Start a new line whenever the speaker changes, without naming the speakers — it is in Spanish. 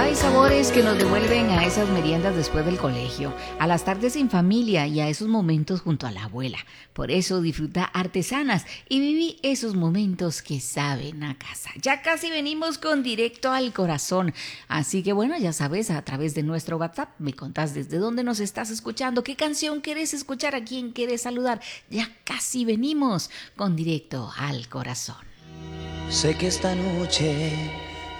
Hay sabores que nos devuelven a esas meriendas después del colegio, a las tardes en familia y a esos momentos junto a la abuela. Por eso disfruta Artesanas y viví esos momentos que saben a casa. Ya casi venimos con Directo al Corazón. Así que bueno, ya sabes, a través de nuestro WhatsApp me contás desde dónde nos estás escuchando, qué canción querés escuchar, a quién querés saludar. Ya casi venimos con Directo al Corazón.
Sé que esta noche